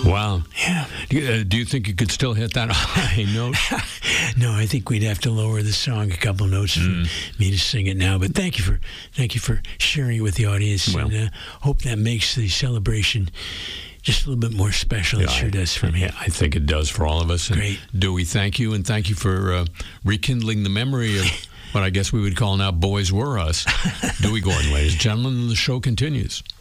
Wow. Yeah. Do you think you could still hit that high note? No, I think we'd have to lower the song a couple notes for me to sing it now. But thank you for sharing it with the audience, Well. and hope that makes the celebration just a little bit more special. It sure does for me. Yeah, I think it does for all of us. And Great. Dewey, thank you, and thank you for rekindling the memory of what I guess we would call now Boys Were Us. Dewey Gordon, ladies and gentlemen, the show continues.